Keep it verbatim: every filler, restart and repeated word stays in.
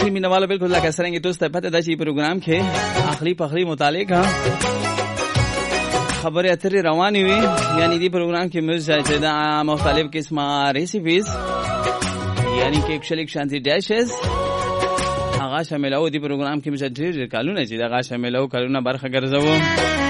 شي مینوالو بالکل لکه څنګه تاسو ته پته ده چې پروګرام کې اخلي پخلي متعلق خبرې اترې روانې وي، یعنی دې پروګرام کې موږ چې دا مختلف قسمه ریسیپیز یعنی کیک شلیک شانتي ډیشز هغه شامل او دې پروګرام کې موږ ډېر کالونه چې دا هغه شامل او کالونه برخه ګرځو.